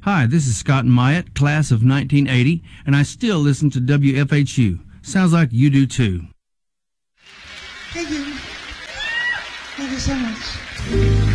Hi, this is Scott Myatt, class of 1980, and I still listen to WFHU. Sounds like you do too. Thank you. Thank you so much.